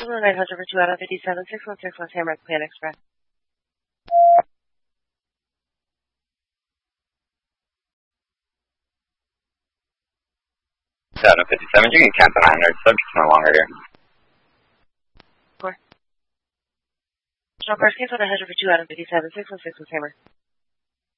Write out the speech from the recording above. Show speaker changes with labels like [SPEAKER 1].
[SPEAKER 1] Schedule 900 for 2 out of 57, 616 West Hammer Plan Express.
[SPEAKER 2] Out of 57, you can cancel 900. Subject's no longer here.
[SPEAKER 1] Sure. Shell Cars cancel 900 for 2 out of 57, 616 West Hammer.